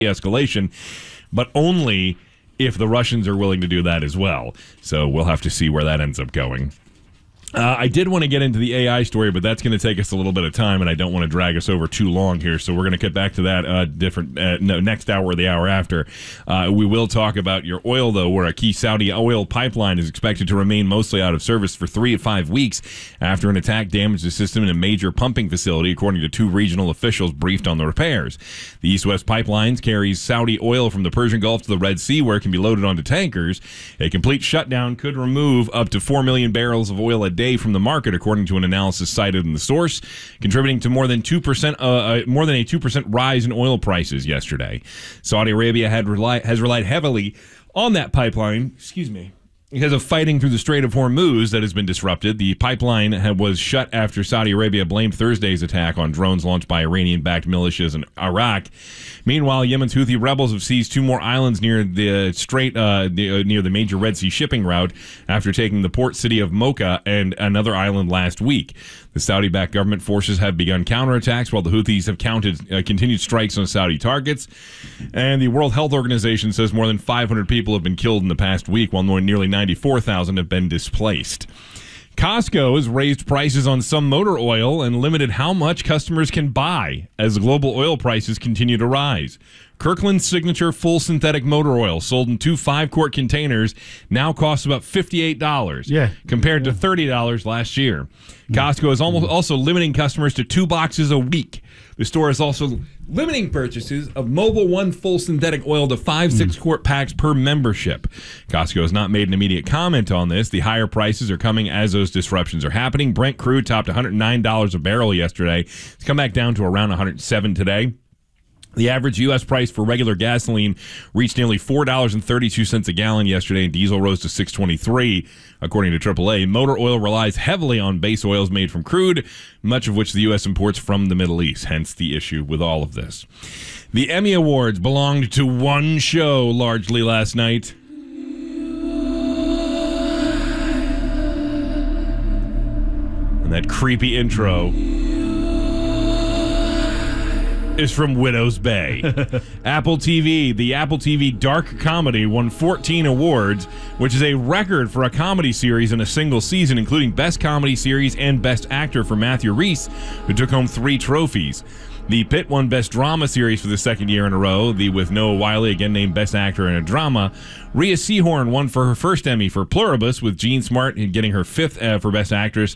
escalation, but only if the Russians are willing to do that as well. So we'll have to see where that ends up going. I did want to get into the AI story, but that's going to take us a little bit of time, and I don't want to drag us over too long here. So we're going to get back to that next hour or the hour after. We will talk about your oil, though, where a key Saudi oil pipeline is expected to remain mostly out of service for 3 to 5 weeks after an attack damaged the system in a major pumping facility, according to 2 regional officials briefed on the repairs. The East-West Pipelines carries Saudi oil from the Persian Gulf to the Red Sea, where it can be loaded onto tankers. A complete shutdown could remove up to 4 million barrels of oil a day from the market, according to an analysis cited in the source, contributing to more than a 2% rise in oil prices yesterday. Saudi Arabia has relied heavily on that pipeline. Because of fighting through the Strait of Hormuz that has been disrupted. The pipeline was shut after Saudi Arabia blamed Thursday's attack on drones launched by Iranian-backed militias in Iraq. Meanwhile, Yemen's Houthi rebels have seized 2 more islands near the strait, near the major Red Sea shipping route after taking the port city of Mocha and another island last week. The Saudi-backed government forces have begun counterattacks while the Houthis have continued strikes on Saudi targets. And the World Health Organization says more than 500 people have been killed in the past week, while nearly 94,000 have been displaced. Costco has raised prices on some motor oil and limited how much customers can buy as global oil prices continue to rise. Kirkland's Signature Full Synthetic Motor Oil, sold in 2 5-quart containers, now costs about $58, compared to $30 last year. Costco is also limiting customers to 2 boxes a week. The store is also limiting purchases of Mobil 1 full synthetic oil to 5 6-quart packs per membership. Costco has not made an immediate comment on this. The higher prices are coming as those disruptions are happening. Brent crude topped $109 a barrel yesterday. It's come back down to around $107 today. The average U.S. price for regular gasoline reached nearly $4.32 a gallon yesterday, and diesel rose to $6.23, according to AAA. Motor oil relies heavily on base oils made from crude, much of which the U.S. imports from the Middle East, hence the issue with all of this. The Emmy Awards belonged to one show largely last night. And that creepy intro is from Widow's Bay. Apple TV, the Apple TV dark comedy won 14 awards, which is a record for a comedy series in a single season, including Best Comedy Series and Best Actor for Matthew Rhys, who took home 3 trophies. The Pit won Best Drama Series for the second year in a row, with Noah Wyle again named Best Actor in a Drama. Rhea Seehorn won for her first Emmy for Pluribus, with Jean Smart getting her 5th for Best Actress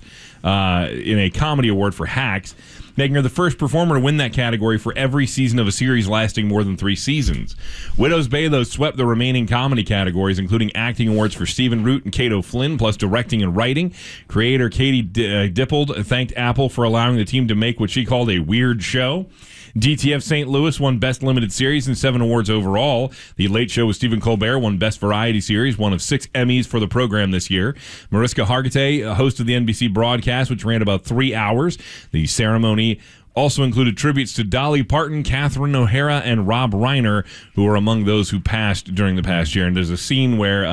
in a Comedy Award for Hacks, making her the first performer to win that category for every season of a series lasting more than 3 seasons. Widow's Bay, though, swept the remaining comedy categories, including acting awards for Stephen Root and Kato Flynn, plus directing and writing. Creator Katie Dippold thanked Apple for allowing the team to make what she called a weird show. DTF St. Louis won Best Limited Series and 7 awards overall. The Late Show with Stephen Colbert won Best Variety Series, one of 6 Emmys for the program this year. Mariska Hargitay hosted the NBC broadcast, which ran about 3 hours. The ceremony also included tributes to Dolly Parton, Catherine O'Hara, and Rob Reiner, who were among those who passed during the past year. And there's a scene where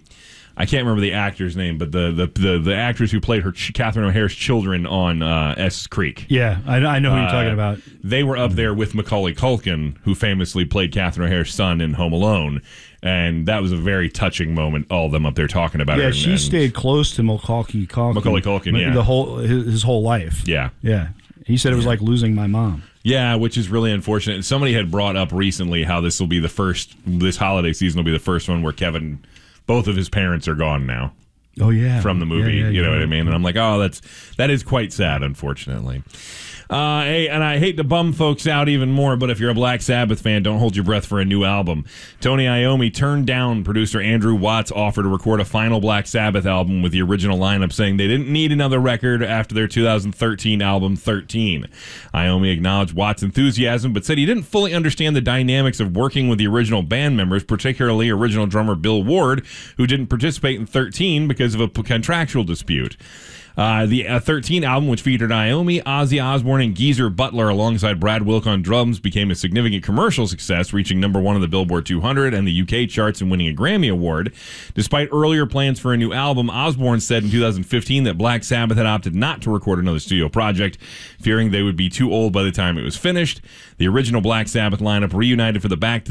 I can't remember the actor's name, but the actress who played Catherine O'Hara's children on S Creek. Yeah, I know who you're talking about. They were up there with Macaulay Culkin, who famously played Catherine O'Hara's son in Home Alone. And that was a very touching moment, all of them up there talking about her. Yeah, she stayed close to Macaulay Culkin, yeah. His whole life. Yeah. Yeah. He said it was like losing my mom. Yeah, which is really unfortunate. Somebody had brought up recently how this holiday season will be the first one where both of his parents are gone now. Oh, yeah. From the movie, you know what I mean? And I'm like, that is quite sad, unfortunately. Hey, and I hate to bum folks out even more, but if you're a Black Sabbath fan, don't hold your breath for a new album. Tony Iommi turned down producer Andrew Watt's offer to record a final Black Sabbath album with the original lineup, saying they didn't need another record after their 2013 album 13. Iommi acknowledged Watt's enthusiasm, but said he didn't fully understand the dynamics of working with the original band members, particularly original drummer Bill Ward, who didn't participate in 13 because of a contractual dispute. The 13 album, which featured Iommi, Ozzy Osbourne, and Geezer Butler alongside Brad Wilk on drums, became a significant commercial success, reaching number 1 on the Billboard 200 and the UK charts and winning a Grammy Award. Despite earlier plans for a new album, Osbourne said in 2015 that Black Sabbath had opted not to record another studio project, fearing they would be too old by the time it was finished. The original Black Sabbath lineup reunited for the Back to